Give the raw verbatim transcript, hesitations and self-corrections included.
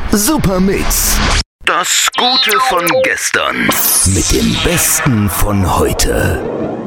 Super Mix. Das Gute von gestern mit dem Besten von heute.